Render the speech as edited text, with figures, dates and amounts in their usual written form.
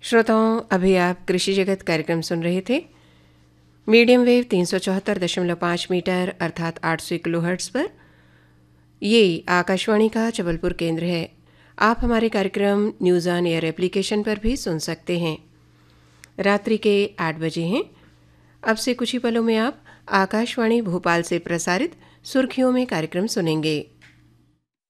श्रोताओं, अभी आप कृषि जगत कार्यक्रम सुन रहे थे। मीडियम वेव 374.5 मीटर अर्थात 800 किलोहर्ट्ज़ पर। ये आकाशवाणी का जबलपुर केंद्र है। आप हमारे कार्यक्रम न्यूज़ ऑन एयर एप्लीकेशन पर भी सुन सकते हैं। रात्रि के 8 बजे हैं। अब से कुछ ही पलों में आप आकाशवाणी भोपाल से प्रसारित सुर्खियों में कार्यक्रम सुनेंगे।